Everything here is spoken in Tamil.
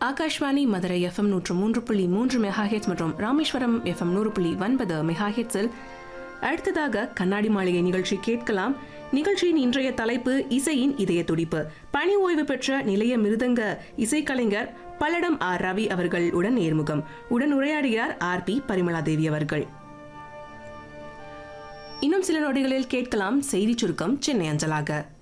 ஆகாஷ்வாணி மதுரை எஃப்எம் 103.3 மெகாஹெட்ஸ் மற்றும் ராமேஸ்வரம் எஃப்எம் 100.9 மெகாஹெட்ஸில் அடுத்ததாக கண்ணாடி மாளிகை நிகழ்ச்சி கேட்கலாம். நிகழ்ச்சியின் இன்றைய தலைப்பு இசையின் இதய துடிப்பு. பணி ஓய்வு பெற்ற நிலைய மிருதங்க இசைக்கலைஞர் பல்லடம் ஆர் ரவி அவர்கள் உடன் நேர்முகம். உடன் உரையாடுகிறார் ஆர்.பி. பரிமளாதேவி அவர்கள். இன்னும் சில நொடிகளில் கேட்கலாம் செய்தி சுருக்கம் சென்னை அஞ்சலாக.